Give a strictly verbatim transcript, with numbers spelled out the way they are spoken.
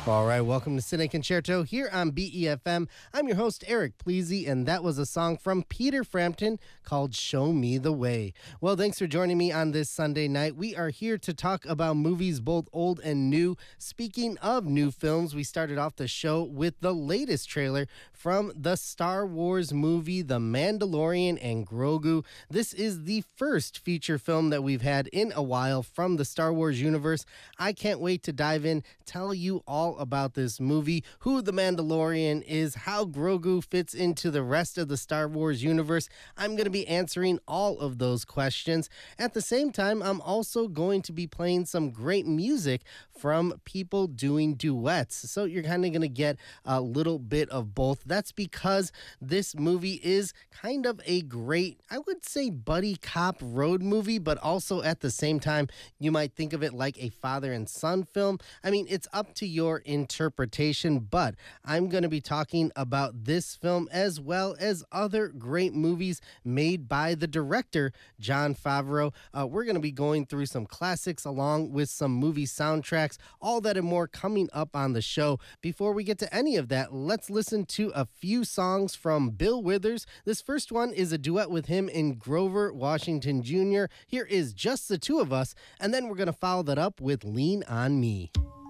All right, welcome to Cine Concerto here on B E F M. I'm your host, Eric Pleasy, and that was a song from Peter Frampton called Show Me the Way. Well, thanks for joining me on this Sunday night. We are here to talk about movies both old and new. Speaking of new films, we started off the show with the latest trailer from the Star Wars movie, The Mandalorian and Grogu. This is the first feature film that we've had in a while from the Star Wars universe. I can't wait to dive in, tell you all about this movie, who the Mandalorian is, how Grogu fits into the rest of the Star Wars universe. I'm going to be answering all of those questions. At the same time, I'm also going to be playing some great music from people doing duets. So you're kind of going to get a little bit of both. That's because this movie is kind of a great, I would say, buddy cop road movie, but also at the same time, you might think of it like a father and son film. I mean, it's up to your interpretation, but I'm going to be talking about this film as well as other great movies made by the director, Jon Favreau. Uh, we're going to be going through some classics along with some movie soundtracks, all that and more coming up on the show. Before we get to any of that, let's listen to a few songs from Bill Withers. This first one is a duet with him and Grover Washington Junior Here is Just the Two of Us, and then we're going to follow that up with Lean on Me.